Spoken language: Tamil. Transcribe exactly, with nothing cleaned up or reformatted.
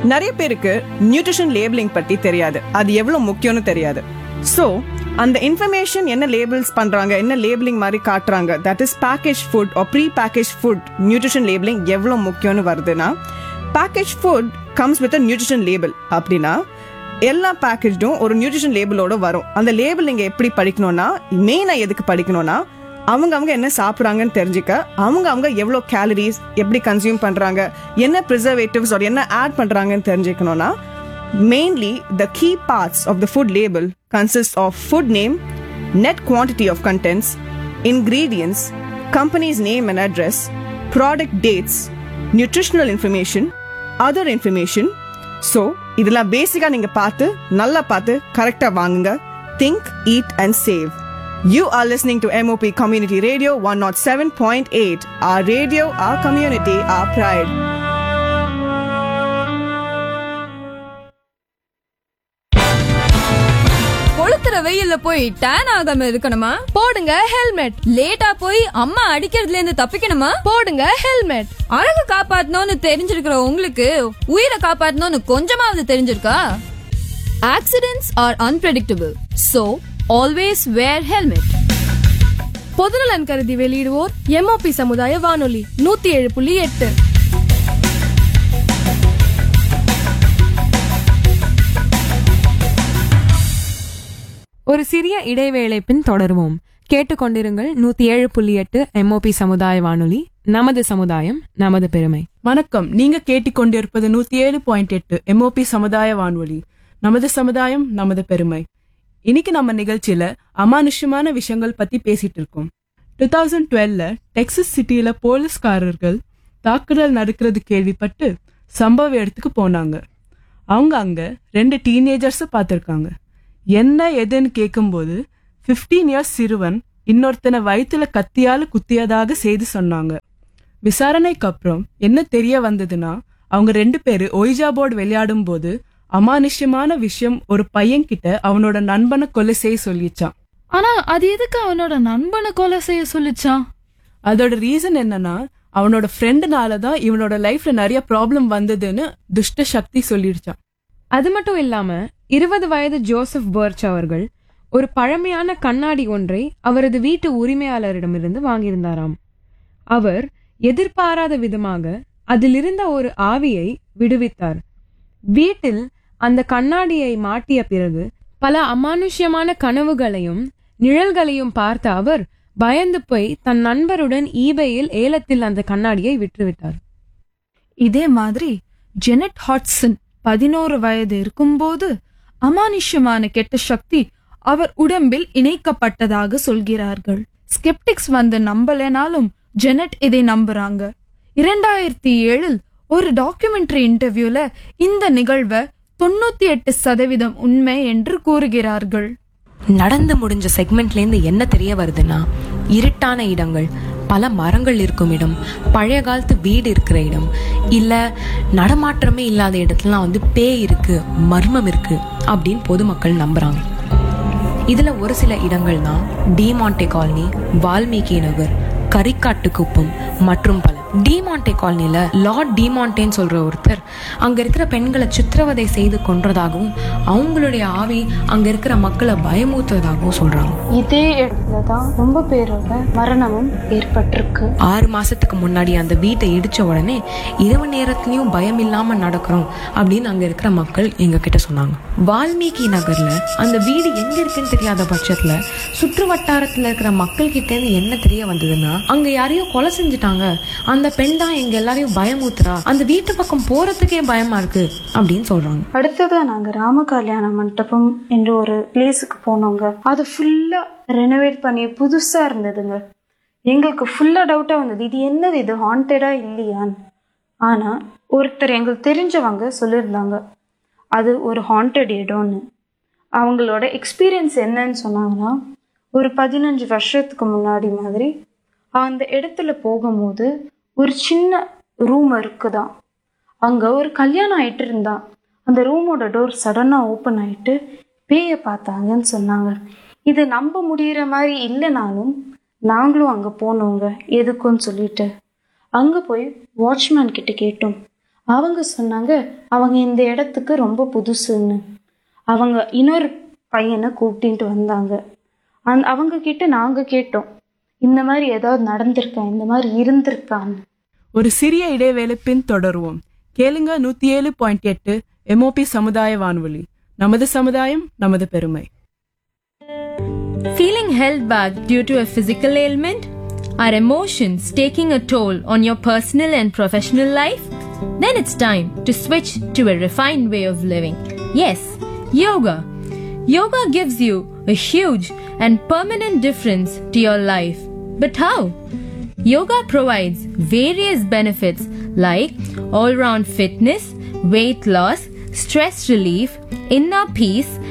நிறைய பேருக்கு நியூட்ரிஷன் லேபிளிங் பத்தி தெரியாது, அது எவ்வளவு முக்கியம்னு தெரியாது. ஸோ அந்த இன்ஃபர்மேஷன் என்ன லேபிள்ஸ் பண்றாங்க, என்ன லேபிளிங் மாதிரி காட்டுறாங்க, that is package food R pre package food nutrition labelling எவ்வளவு முக்கியம்னு வருதுன்னா, package food comes with nutrition label. அப்படின்னா எல்லா பேக்கேஜும் ஒரு நியூட்ரிஷன் லேபிளோட வரும். அந்த லேபிள் நீங்க எப்படி படிக்கணும்னா, மெயினா எதுக்கு படிக்கணும்னா, அவங்க அவங்க என்ன சாப்பிட்றாங்கன்னு தெரிஞ்சுக்க, அவங்க அவங்க எவ்வளோ கேலரிஸ் எப்படி கன்சியூம் பண்றாங்க, என்ன ப்ரிசர்வேட்டிவ்ஸ் ஒரு என்ன ஆட் பண்றாங்கன்னு தெரிஞ்சுக்கணும்னா, mainly the key parts of the food label consist of food name, net quantity of contents, ingredients, company's name and address, product dates, nutritional information, other information. So இதெல்லாம் பேசிக்கா நீங்க பார்த்து நல்லா பார்த்து கரெக்டா வாங்குங்க. Think, eat and save. You are listening to M O P Community Radio one oh seven point eight. Our radio, our community, our pride. கொளுத்துற வெயில்ல போய் டேன் ஆகாம இருக்கணுமா? போடுங்க ஹெல்மெட். லேட்டா போய் அம்மா அடிக்கிறதுல இருந்து தப்பிக்கணுமா? போடுங்க ஹெல்மெட். அழகு காப்பாத்தணும்னு தெரிஞ்சிருக்கிற உங்களுக்கு உயிரை காப்பாத்தணும்னு கொஞ்சமாவது தெரிஞ்சிருக்கா? Accidents are unpredictable, so always wear helmet. பொதுநலன் கருதி வெளியிடுவோர் எம்ஓபி சமுதாய வானொலி நூத்தி ஏழு புள்ளி எட்டு. ஒரு சிறிய இடைவேளை பின் தொடருவோம். கேட்டுக்கொண்டிருங்கள் நூத்தி ஏழு புள்ளி எட்டு எம்ஓபி சமுதாய வானொலி. நமது சமுதாயம் நமது பெருமை. வணக்கம். நீங்க கேட்டுக்கொண்டிருப்பது நூத்தி ஏழு பாயிண்ட் எட்டு எம்ஓபி சமுதாய வானொலி. நமது சமுதாயம் நமது பெருமை. இன்னைக்கு நம்ம நிகழ்ச்சியில அமானுஷ்யமான விஷயங்கள் பத்தி பேசிட்டு இருக்கோம். டூ தௌசண்ட் டுவெல்ல டெக்சஸ் சிட்டியில போலீஸ்காரர்கள் தாக்குதல் நடக்கிறது கேள்விப்பட்டு சம்பவ இடத்துக்கு போனாங்க. அவங்க அங்க ரெண்டு டீனேஜர்ஸ் பார்த்திருக்காங்க. என்ன எதுன்னு கேட்கும்போது பிப்டீன் இயர்ஸ் சிறுவன் இன்னொருத்தனை வயிற்றுல கத்தியால குத்தியதாக செய்தி சொன்னாங்க. விசாரணைக்கு அப்புறம் என்ன தெரிய வந்ததுன்னா, அவங்க ரெண்டு பேரு ஒய்ஜா போர்டு விளையாடும் போது அமானுஷ்யமான விஷயம் ஒரு பையன் கிட்ட அவனோட நண்பனை கொலை செய்ய சொல்லிச்சான். ஆனா அது எதுக்கு அவனோட நண்பனை கொலை செய்ய சொல்லிச்சான்? அதோட ரீசன் என்னன்னா, அவனோட ஃப்ரெண்டுனாலதான் இவனோட லைஃப்ல நிறைய ப்ராப்ளம் வந்ததுன்னு துஷ்ட சக்தி சொல்லிடுச்சான். அது மட்டும் இல்லாம இருபது வயது ஜோசப் பர்ச் அவர்கள் ஒரு பழமையான கண்ணாடி ஒன்றை அவரது வீட்டு உரிமையாளரிடமிருந்து வாங்கியிருந்தாராம். அவர் எதிர்பாராத விதமாக அதிலிருந்த ஒரு ஆவியை விடுவித்தார். வீட்டில் அந்த கண்ணாடியை மாட்டிய பிறகு பல அமானுஷ்யமான கனவுகளையும் நிழல்களையும் பார்த்த அவர் பயந்து போய் தன் நண்பருடன் ஈபேயில் ஏலத்தில் அந்த கண்ணாடியை விற்றுவிட்டார். இதே மாதிரி ஜெனட் ஹாட்சன் பதினோரு வயது இருக்கும்போது அமானுஷ்யமான கெட்ட சக்தி அவர் உடம்பில் இணைக்கப்பட்டதாக சொல்கிறார்கள். ஸ்கெப்டிக்ஸ் வந்து நம்பலனாலும் ஜெனட் இதை நம்புறாங்க. இரண்டாயிரத்தி ஏழில் ஒரு டாக்குமெண்ட்ரி இன்டர்வியூல இந்த நிகழ்வை தொண்ணூத்தி எட்டு சதவீதம் உண்மை என்று கூறுகிறார்கள். நடந்து முடிஞ்ச செக்மெண்ட்ல இருந்து என்ன தெரிய வருதுன்னா, இருட்டான இடங்கள், பல மரங்கள் இருக்கும் இடம், பழைய காலத்து வீடு இருக்கிற இடம், இல்ல நடமாற்றமே இல்லாத இடத்துலாம் வந்து பேய் இருக்கு, மர்மம் இருக்கு அப்படின்னு பொதுமக்கள் நம்புறாங்க. இதுல ஒரு சில இடங்கள் தான் டிமாண்டே காலனி, வால்மீகி நகர், கரிக்காட்டு குப்பம் மற்றும் பல. டிமாண்டே காலனில லார்ட் டிமாண்டேன்னு சொல்ற ஒருத்தர் அங்க இருக்கிற பெண்களை சித்திரவதை செய்து கொன்றதாகவும் அவங்களுடைய ஆவி அங்க இருக்கிற மக்களை பயமுறுத்துறதாகவும் சொல்றாங்க. இதே இடத்துலதான் ரொம்ப பேரோட மரணமும் ஏற்பட்டிருக்கு. ஆறு மாசத்துக்கு முன்னாடி அந்த வீட்டை இடிச்ச உடனே இரவு நேரத்திலயும் பயம் இல்லாம நடக்கிறோம் அப்படின்னு அங்க இருக்கிற மக்கள் எங்க கிட்ட சொன்னாங்க. வால்மீகி நகர்ல அந்த வீடு எங்க இருக்குன்னு தெரியாத பட்சத்துல சுற்று வட்டாரத்துல இருக்கிற மக்கள் கிட்ட இருந்து என்ன தெரிய வந்ததுன்னா, அங்க யாரையோ கொலை செஞ்சுட்டாங்க, அந்த பெண் தான் எங்க எல்லாரையும் பயமுத்துறா, அந்த வீட்டு பக்கம் போறதுக்கே பயமா இருக்கு அப்படின்னு சொல்றாங்க. அடுத்ததா நாங்க ராம கல்யாண மண்டபம் என்று ஒரு பிளேஸுக்கு போனோங்க. அது ஃபுல்லா ரெனோவேட் பண்ணி புதுசா இருந்ததுங்க. எங்களுக்கு ஃபுல்லா டவுட்டா வந்தது, இது என்னது, இது ஹாண்டடா இல்லையான்னு. ஆனா ஒருத்தர் எங்களுக்கு தெரிஞ்சவங்க சொல்லியிருந்தாங்க அது ஒரு ஹாண்டட் இடம்னு. அவங்களோட எக்ஸ்பீரியன்ஸ் என்னன்னு சொன்னாங்கன்னா, ஒரு பதினஞ்சு வருஷத்துக்கு முன்னாடி மாதிரி அந்த இடத்துல போகும்போது ஒரு சின்ன ரூம் இருக்குதான். அங்கே ஒரு கல்யாணம் ஆகிட்டு இருந்தான். அந்த ரூமோட டோர் சடனாக ஓப்பன் ஆகிட்டு பேயை பார்த்தாங்கன்னு சொன்னாங்க. இது நம்ப முடிகிற மாதிரி இல்லைனாலும் நாங்களும் அங்கே போனோங்க எதுக்குன்னு சொல்லிட்டு. அங்கே போய் வாட்ச்மேன் கிட்ட கேட்டோம். அவங்க சொன்னாங்க அவங்க இந்த இடத்துக்கு ரொம்ப புதுசுன்னு. அவங்க இன்னொரு பையனை கூப்பிட்டு வந்தாங்க. அந் அவங்க கிட்ட நாங்கள் கேட்டோம், இந்த மாதிரி ஏதாவது நடந்திருக்கா, இந்த மாதிரி இருந்திருக்கான்னு. ஒரு சிறிய இடைவேளை பின் தொடருவோம். கேளுங்க நூத்தி ஏழு பாயிண்ட் எட்டு எம்ஓபி சமுதாய வானொலி. நமது சமுதாயம் நமது பெருமை. Feeling held back due to a physical ailment? Are emotions taking a toll on your personal and professional life? Then it's time to switch to a refined way of living. Yes, yoga. Yoga gives you a huge and permanent difference to your life. But how? Yoga provides various benefits like all-round fitness, weight loss, stress relief, inner peace,